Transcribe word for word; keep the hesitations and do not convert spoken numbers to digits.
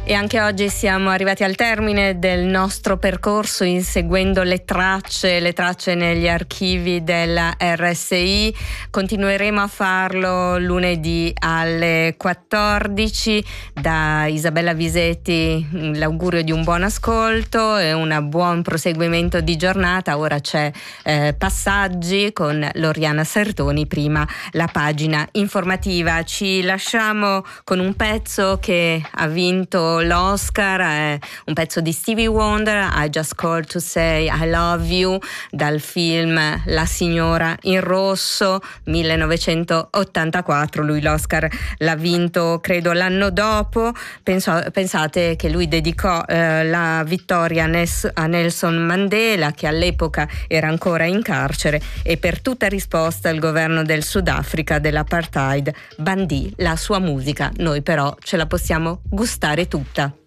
E anche oggi siamo arrivati al termine del nostro percorso inseguendo le tracce, le tracce negli archivi della R S I. Continueremo a farlo lunedì alle quattordici. Da Isabella Visetti l'augurio di un buon ascolto e un buon proseguimento di giornata. Ora c'è eh, Passaggi con Loriana Sertoni, prima la pagina informativa. Ci lasciamo con un pezzo che ha vinto l'Oscar, è un pezzo di Stevie Wonder, I Just Called to Say I Love You, dal film La signora in rosso, millenovecentottantaquattro. Lui l'Oscar l'ha vinto credo l'anno dopo. Penso, pensate che lui dedicò eh, la vittoria a Nelson Mandela, che all'epoca era ancora in carcere, e per tutta risposta il governo del Sudafrica dell'apartheid bandì la sua musica. Noi però ce la possiamo gustare tutta.